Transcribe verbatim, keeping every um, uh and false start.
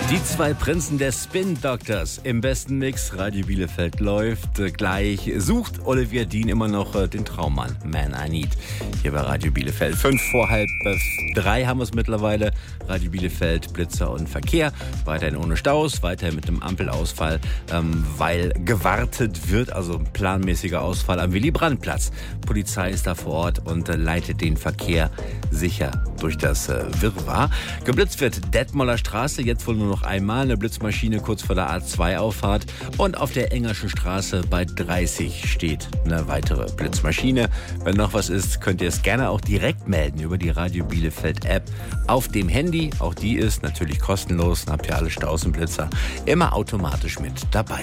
Die zwei Prinzen der Spin Doctors im besten Mix. Radio Bielefeld läuft gleich. Sucht Olivier Dien immer noch den Traummann, Man I Need, hier bei Radio Bielefeld. Fünf vor halb drei haben wir es mittlerweile. Radio Bielefeld, Blitzer und Verkehr. Weiterhin ohne Staus, weiterhin mit einem Ampelausfall, ähm, weil gewartet wird, also ein planmäßiger Ausfall am Willy-Brandt-Platz. Polizei ist da vor Ort und äh, leitet den Verkehr sicher durch das äh, Wirrwarr. Geblitzt wird Detmolder Straße, jetzt wohl nur noch einmal eine Blitzmaschine kurz vor der A zwei Auffahrt, und auf der Engerschen Straße bei dreißig steht eine weitere Blitzmaschine. Wenn noch was ist, könnt ihr es gerne auch direkt melden über die Radio Bielefeld App auf dem Handy. Auch die ist natürlich kostenlos und habt ihr alle Staus und Blitzer immer automatisch mit dabei.